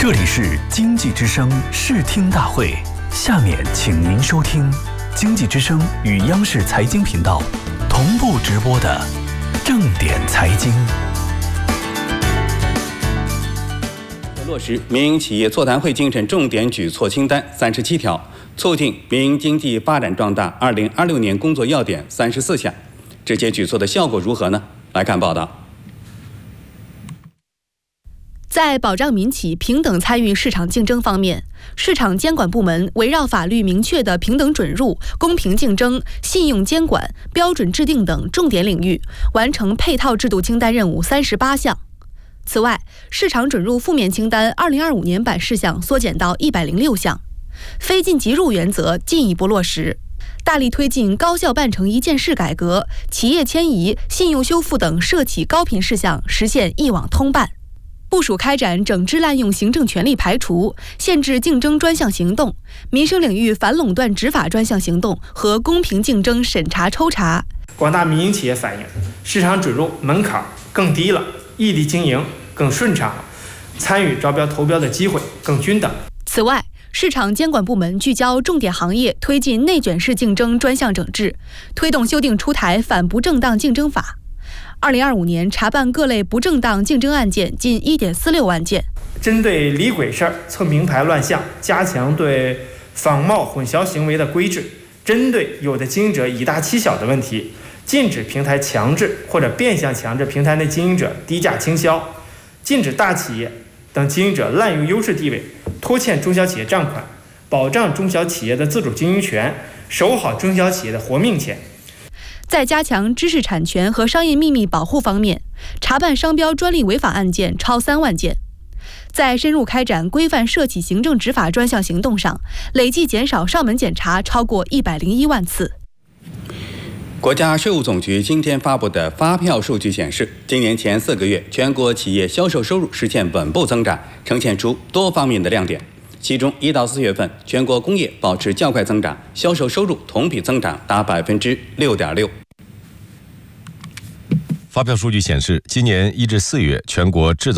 这里是经济之声视听大会，下面请您收听经济之声与央视财经频道同步直播的正点财经。 落实民营企业座谈会精神重点举措清单37条，促进民营经济发展壮大2026年工作要点34项。这些举措的效果如何呢？来看报道。 在保障民企平等参与市场竞争方面，市场监管部门围绕法律明确的平等准入、公平竞争、信用监管、标准制定等重点领域，完成配套制度清单任务38项。此外，市场准入负面清单2025年版事项缩减到106项，非进即入原则进一步落实，大力推进高效办成一件事改革，企业迁移、信用修复等涉企高频事项实现一网通办。部署开展整治滥用行政权力排除、限制竞争专项行动、民生领域反垄断执法专项行动和公平竞争审查抽查。 广大民营企业反映，市场准入门槛更低了，异地经营更顺畅了，参与招标投标的机会更均等。 此外，市场监管部门聚焦重点行业，推进内卷式竞争专项整治，推动修订出台反不正当竞争法。2025年查办各类不正当竞争案件近1.46万件。 针对李鬼事儿、蹭名牌乱象，加强对仿冒混淆行为的规制，针对有的经营者以大欺小的问题，禁止平台强制或者变相强制平台内经营者低价倾销，禁止大企业等经营者滥用优势地位拖欠中小企业账款，保障中小企业的自主经营权，守好中小企业的活命钱。 在加强知识产权和商业秘密保护方面，查办商标专利违法案件超3万件。在深入开展规范涉企行政执法专项行动上，累计减少上门检查超过101万次。 国家税务总局今天发布的发票数据显示，今年前4个月全国企业销售收入实现稳步增长，呈现出多方面的亮点。其中1到4月份，全国工业保持较快增长，销售收入同比增长达6.6%。 发票数据显示，今年1至4月全国制造